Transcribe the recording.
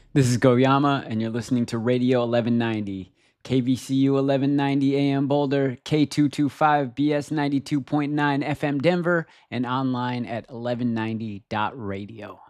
This is Goyama, and you're listening to Radio 1190, KVCU 1190 AM Boulder, K225 BS 92.9 FM Denver, and online at 1190.radio.